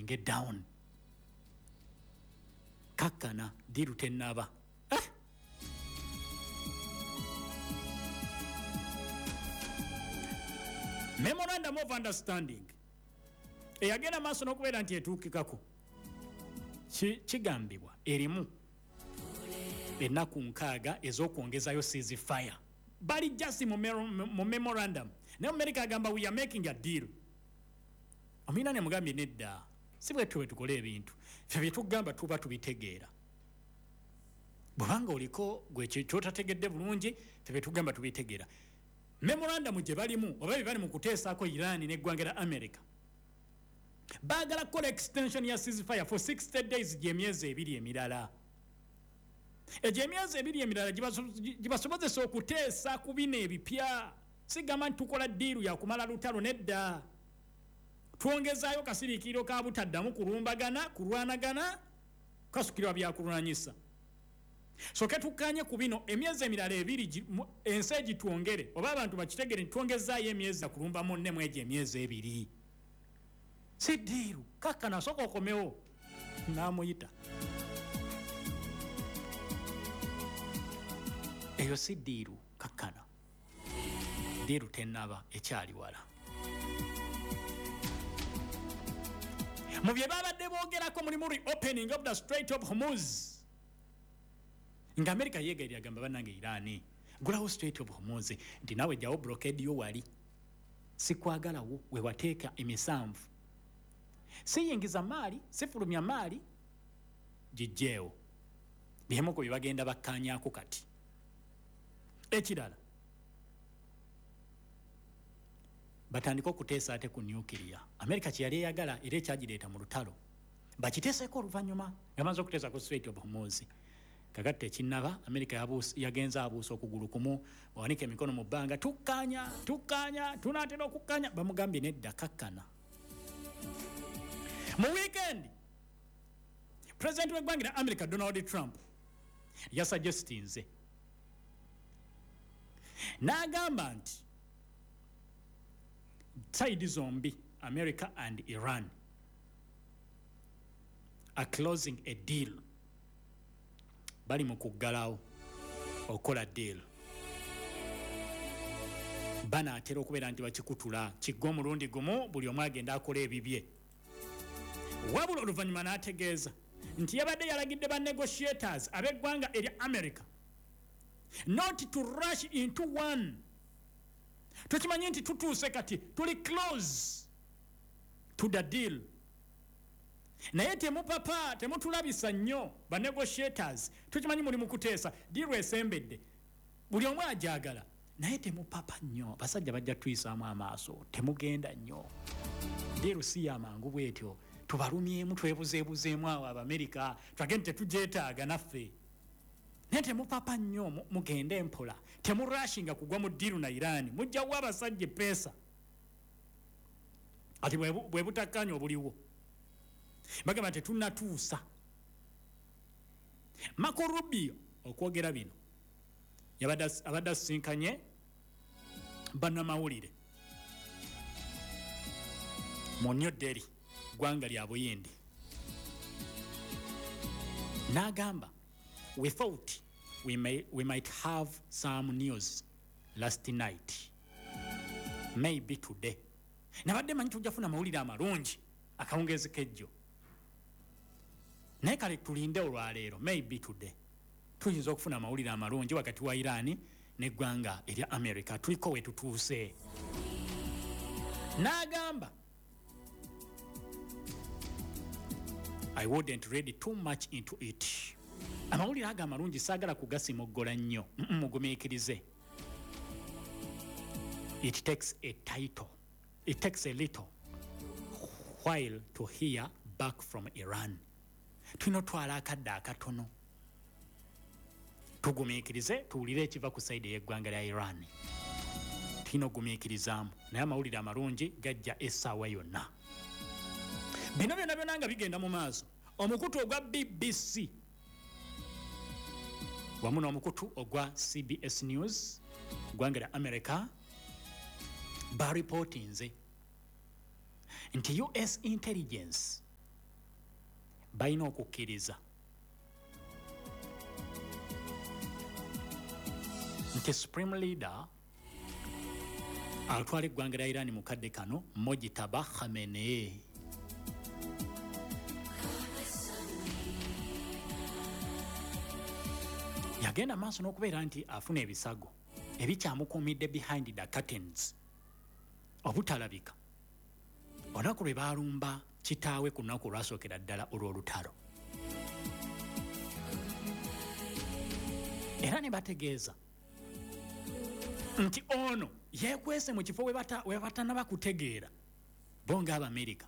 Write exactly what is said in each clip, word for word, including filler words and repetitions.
get down. Kakana diru tenaba. Eh? Memorandum of understanding. Eyagenda maaso n'okubeera nti etuukikako. Kigambibwa erimu ennaku nkaaga ez'okwongezayo ceasefire. Bali just mu memorandum. Ne America agamba we are making a deal. Omina ne mugambye nedda. Si bwe tuwe tukole ebintu. Ffe bye tugamba tuba tubitegeera. Bwanga oliko gwe kyotategedde bulungi, ffe bye tugamba tubitegeera. Memorandum gye balimu oba bye bali mu kuteesaako Iran n'eggwanga lya America. Baagala kukola extension ya ceasefire for sixty days gy'emyezi ebiri emirala. Egyo emyezi ebiri emirala gibasobozesa okuteesa ku bino ebipya. Sigamba nti tukola ddiiru ya kumala lutalo nedda. Twongezaayo kasiriikiriro ka butaddamu kulumbagana, kulwanagana, kasukirwa byakulwanyisa. So ke tukkanye ku bino emyezi emirala ebiri ensi egitwongere oba abantu bakitegere nti twongezaayo emyezi kulumba munne mu egyo emyezi ebiri. Si ddiiru kakkana asooka okomewo n'amuyita. Eyo si ddiiru kakkana. Ddiiru tennaba ekyali wala. Mu bye babadde boogerako mulimu reopening of the Strait of Hormuz. Nga America yeegairi agamba bannange Iran gulawo Strait of Hormuz nti naawe jjawo blockade yo wali. Sikwagalawo we wateeka emisanvu. Siyingiza maali, sifulumya maali gijjeewo. Bimu ku bye bagenda bakkaanyaako kati. Ekirala batandika okuteesa ate ku nuclear. America kye yali eyagala era ekyagireeta mu lutalo bakiteeseko oluvannyuma yamaze okuteesa ku Strait of Hormuz. Kakati ekinnaba America yagenza abuusa okugulu kumu bawanika emikono mu bbanga tukkaanya tukkaanya tunaatera okukkaanya bamugambye nedda kakkana. Mu weekend President w'eggwanga lya America Donald Trump yasuggestinze n'agamba nti side zombi America and Iran are closing a deal. Bali mu kuggalawo okola deal. Banaatera okubeera nti bakikutula kigwa omulundi gumu buli omu agenda akola ebibye. Wabula oluvannyuma n'ategeeza nti yabadde yalagidde ba negotiators ab'eggwanga erya America not to rush into one. Tukimanyi nti tutuuse kati tuli close to the deal. Naye temupapa temutulabisa nnyo ba negotiators. Tukimanyi muli mu kuteesa deal esembedde buli omu ajagala naye temupapa nnyo. Basajja bajja tuyisaamu amaaso temugenda nnyo. Deal si yamangu bwetyo tubalumyemu twebuzeebuzeemu awo Abamerika twagende tetugyetaaga naffe. Naye temupapa nnyo mugende empola temurashinga kugwa mu ddiiru na Iran mujjawo abasajja peesa ati bwe butakkaanya obuliwo. Bagamba tetunnatuusa. Marco Rubio okwogera bino abadde asinkanye bannamawulire mu New Delhi ggwanga lya Buyindi n'agamba we thought we, may, we might have some news last night maybe today. Nabadde manyi tujja funa mawulire amalungi akawungeezi kejjo naye kale tulinde olwaleero maybe today tuyinza okufuna amawulire amalungi wakati wa Iran n'eggwanga erya America. Tuliko we tutuuse. N'agamba I wouldn't read too much into it. Amawulire aga amalungi saagala kugasimoggola nnyo mugumiikirize. It takes a title. It takes a little while to hear back from Iran. Tulina twala akadde akatono tugumiikirize tuwulire ekiva ku saidi y'eggwanga lya Iran. Tulina ogumiikirizaamu naye amawulire amalungi gajja essaawa yonna. Bino byonna byonna nga bigenda mu maaso. Omukutu ogwa B B C wamu n'omukutu ogwa C B S News ggwanga lya America baripotinze nti U S intelligence balina okukkiriza nti supreme leader atwala eggwanga lya Iran mu kadde kano Mojtaba Khamenei yagenda maaso n'okubeera nti afuna ebisago ebikyamukuumidde behind the curtains obutalabika olunaku lwe baalumba kitaawe ku lunaku olwasookera ddala olw'olutalo era ne bategeeza nti ono yeekwese mu kifo we batanaba kutegeera bo ng'Abamerika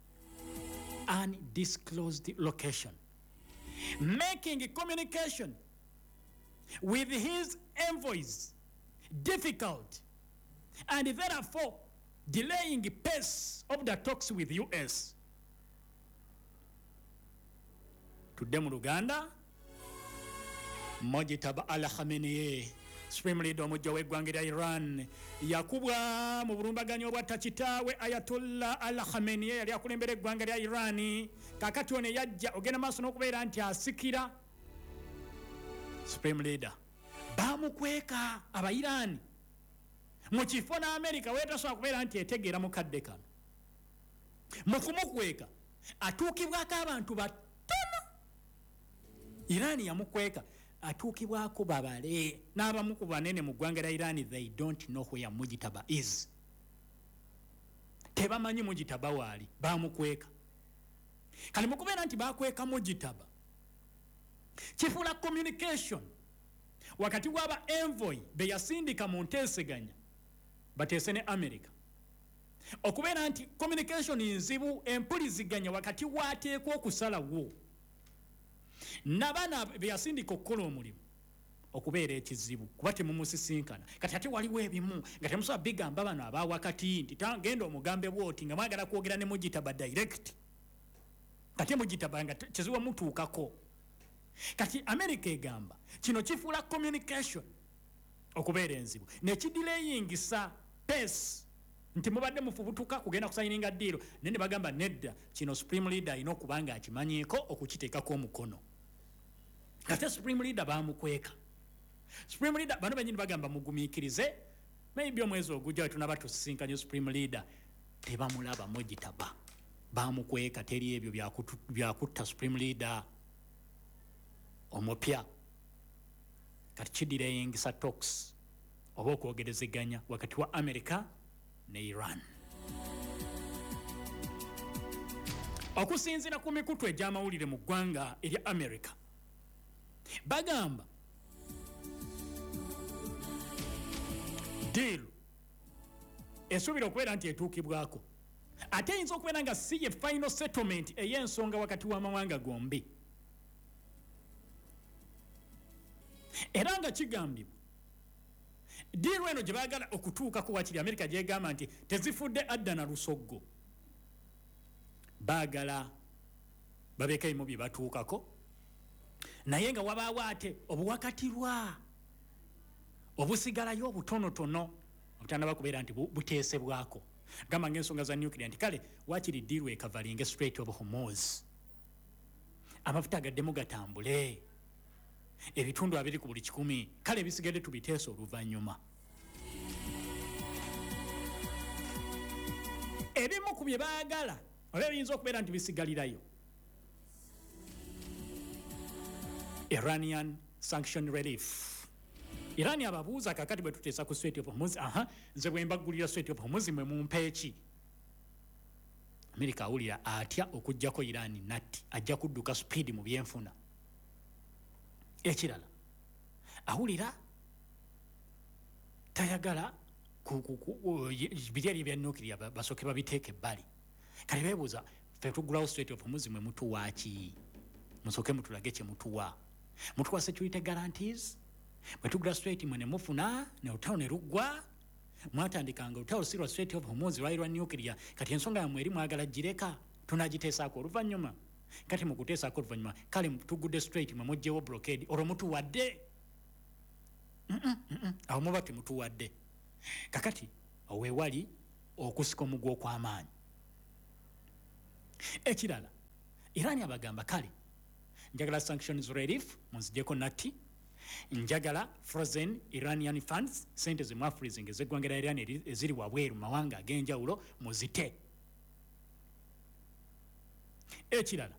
undisclosed location making communication with his envoys difficult and therefore delaying pace of the talks with U S. Tudde mu Luganda Mojtaba al Khamenei supreme leader omujja w'eggwanga lya Iran yakubwa mu bulumbaganyi obwatta kitaawe Ayatollah al Khamenei yali akulembera eggwanga lya Iran kakati ono yajja ogenda maaso n'okubeera nti asikira supreme leader bamukweka aba Iran mu kifo na America weetasobola kubeera nti etegeera mu kadde kano mu kumukweka atuukibwako abantu batono Iran yamukweka atuukibwako babale n'abamu ku banene mu ggwanga lya Iran they don't know where Mojtaba is tebamanyi Mojtaba waali bamukweka kali mu kubeera nti bakweka Mojtaba kifuula communication wakati w'aba envoy be yasindika mu nteeseganya bateese ne America okubeera nti communication nzibu empuliziganya wakati waateekwa okusalawo n'abaana be yasindika okukola omulimu okubeera ekizibu kuba temumusisinkana kati ate waliwo ebimu nga temusobola bigamba bano abaawakati nti genda omugambe bwoti nga mwagala kwogera ne Mojtaba direct kati Mojtaba nga kizibu mutuukako kati America egamba kino kifuula communication okubeera enzibu nekidilayingisa pace nti mubadde mufubutuka kugenda kusayininga ddiiro naye ne bagamba nedda kino supreme leader alina okuba nga akimanyiiko okukiteekako omukono kati supreme leader bamukweka supreme leader bano bennyini bagamba mugumiikirize maybe omwezi ogujja wetunaba tusisinkanye supreme leader tebamulaba Mojtaba bamukweka teri ebyo byakutta supreme leader omupya kati kidirayingisa talks oba okwogerezeganya wakati wa America ne Iran okusinziira ku mikutu egy'amawulire mu ggwanga erya America bagamba deal esuubira okubeera nti etuukibwako ate eyinza okubeera nga si ye final settlement ey'ensonga wakati w'amawanga gombi era nga kigambibwa diiru eno gye baagala okutuukako wakiri America gyegamba nti tezifudde adda na lusoggo baagala babeeko ebimu bye batuukako naye nga wabaawo ate obuwakatirwa obusigalayo obutonotono obutanaba kubeera nti buteesebwako gamba ng'ensonga za nuclear nti kale wakiri diiru ekavalinga Strait of Hormuz amafuta agaddemu gatambule ebitundu abiri ku buli kikumi kale ebisigadde tubiteesa oluvannyuma ebimu ku bye baagala oba ebiyinza okubeera nti bisigalirayo Iranian sanction relief Iran ababuuza kakati bwe tuteesa ku Strait of Hormuz aha nze bwe mbaggulira Strait of Hormuz mwe mumpeeki America awulira atya okuggyako Iran natti ajja kudduka speed mu byenfuna ekirala awulira tayagala biryali bya nuclear basooke babiteeke ebbali kale beebuuza ffe tuggulawo Strait of Hormuz mwe mutuwa ki musooke mutulage kye mutuwa mutuwa security guarantees bwe tuggula Strait mwe ne mufuna ne olutalo ne luggwa mwatandikanga olutalo si lwa Strait of Hormuz lwali lwa nuclear kati ensonga yammwe eri mwagala gireka tunagiteesaako oluvannyuma kati mu kuteesaako oluvannyuma kale tugudde Strait mwe mugjewo blockade olwo mutuwadde awo muba temutuwadde kakati owewali okusika omugwa okw'amaanyi ekirala Iran abagamba kale njagala sanctions relief munzijeko nati njagala frozen Iranian funds sente ze freezing ezeggwanga lya Iran eziri wabweru mawanga agenjawulo muzite. Ekirala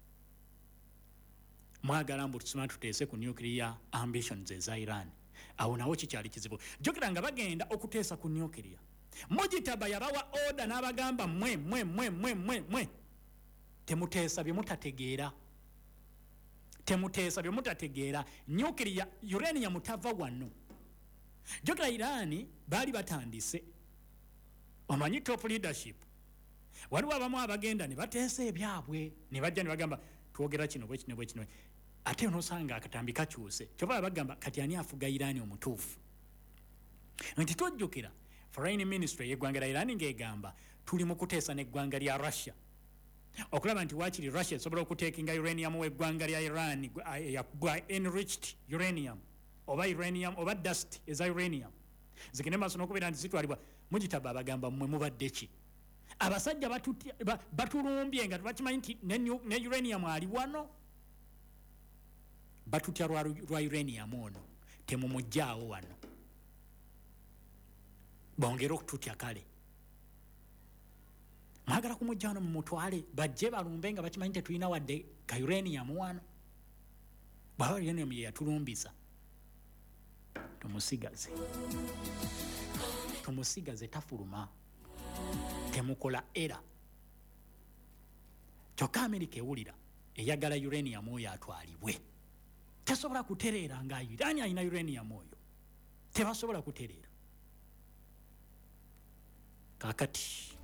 mwagala mbu tusoma tuteese ku nuclear ambitions eza Iran. Awo nawo kikyali kizibu. Jjukira nga bagenda okuteesa ku nuclear. Mujitaba yabawa order n'abagamba mwe mwe mwe mwe mwe mwe temuteesa bye mutategeera. Temuteesa bye mutategeera. Nuclear uranium mutava wano. Jjukira Iran baali batandise omanyi top leadership. Waliwo abamu abagenda ne bateesa ebyabwe ne bajja ne bagamba twogera kino bwe kino bwe kino. Ate onosanga akatambi kakyuse. Kyova bagamba kati ani afuga Iran omutuufu. Nti tojjukira foreign ministry y'eggwanga lya Iran ng'egamba tuli mu kuteesa n'eggwanga lya Russia. Okulaba nti waakiri Russia esobola okuteekinga uranium w'eggwanga lya Iran ya enriched uranium oba uranium oba dust eza uranium. Zigende maaso n'okubeera nti zitwalibwa mugitaba abagamba mmwe mubadde ki? Abasajja batulumbye nga tebakimanyi nti ne uranium ali wano. Batutya lwa uranium ono temumujjaawo wano. Bongera okututya kale. Mwagala kumujja wano mumutwale bajje balumbe nga bakimanyi tetulina wadde ka uranium wano. Bwaba uranium ye yatulumbisa. Tumusigaze. Tumusigaze tafuluma. Temukola era. Kyokka Amerika ewulira eyagala uranium oyo atwalibwe. Tesobola kutereera nga Iran alina uranium oyo. Tebasobola kutereera. Kakati